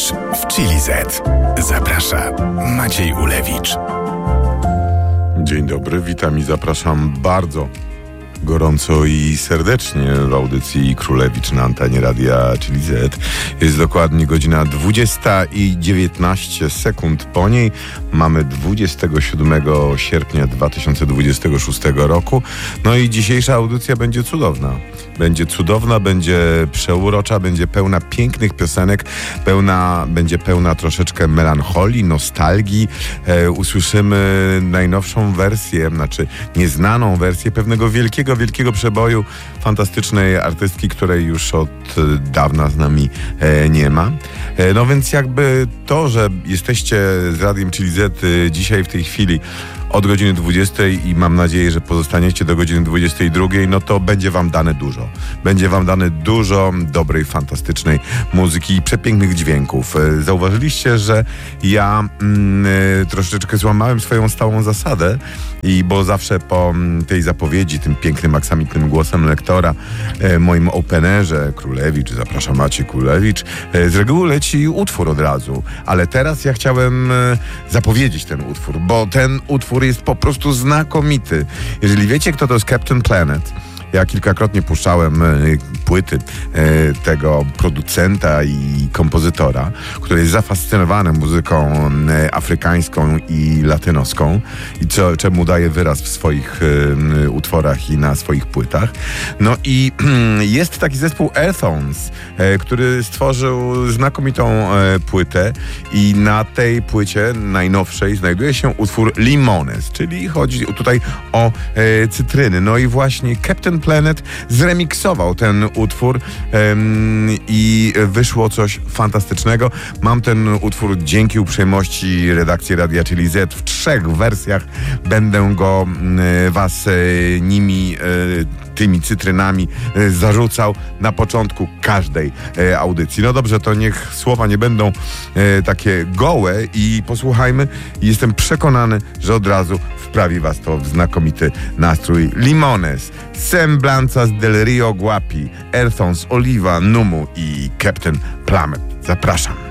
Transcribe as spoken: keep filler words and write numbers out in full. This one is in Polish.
Ulewicz w Chili Z. Zaprasza Maciej Ulewicz. Dzień dobry, witam i zapraszam bardzo gorąco i serdecznie w audycji Królewicz na antenie Radia Chili Z. Jest dokładnie godzina dwudziesta i dziewiętnaście sekund po niej. Mamy dwudziestego siódmego sierpnia dwa tysiące dwudziestego szóstego roku. No i dzisiejsza audycja będzie cudowna. Będzie cudowna, będzie przeurocza, będzie pełna pięknych piosenek, pełna, będzie pełna troszeczkę melancholii, nostalgii. E, usłyszymy najnowszą wersję, znaczy nieznaną wersję pewnego wielkiego, wielkiego przeboju fantastycznej artystki, której już od dawna z nami e, nie ma. E, no więc jakby to, że jesteście z Radiem Chili Z e, dzisiaj w tej chwili od godziny dwudziestej i mam nadzieję, że pozostaniecie do godziny dwudziestej drugiej, no to będzie wam dane dużo. Będzie wam dane dużo dobrej, fantastycznej muzyki i przepięknych dźwięków. Zauważyliście, że ja mm, troszeczkę złamałem swoją stałą zasadę i bo zawsze po tej zapowiedzi, tym pięknym, aksamitnym głosem lektora, e, moim openerze Królewicz, zapraszam Maciej Królewicz, e, z reguły leci utwór od razu, ale teraz ja chciałem e, zapowiedzieć ten utwór, bo ten utwór jest po prostu znakomity. Jeżeli wiecie, kto to jest Captain Planet, ja kilkakrotnie puszczałem e, płyty e, tego producenta i kompozytora, który jest zafascynowany muzyką e, afrykańską i latynoską i co, czemu daje wyraz w swoich e, utworach i na swoich płytach. No i jest taki zespół Earthons, e, który stworzył znakomitą e, płytę i na tej płycie najnowszej znajduje się utwór Limones, czyli chodzi tutaj o e, cytryny. No i właśnie Captain Planet zremiksował ten utwór um, i wyszło coś fantastycznego. Mam ten utwór dzięki uprzejmości redakcji Radia Chili Z w trzech wersjach. Będę go y, was y, nimi y, tymi cytrynami y, zarzucał na początku każdej y, audycji. No dobrze, to niech słowa nie będą y, takie gołe i posłuchajmy. Jestem przekonany, że od razu wprawi was to w znakomity nastrój. Limones, Semblanzas del Rio Guapi, Earthons, Oliva, Numu i Captain Planet. Zapraszam.